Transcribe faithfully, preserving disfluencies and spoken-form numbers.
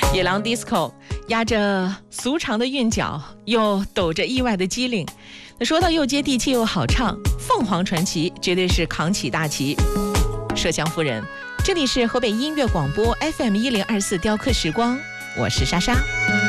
野狼 disco 压着俗常的韵脚，又抖着意外的机灵。那说到又接地气又好唱，凤凰传奇绝对是扛起大旗。麝香夫人，这里是河北音乐广播 F M 一零二四雕刻时光，我是莎莎。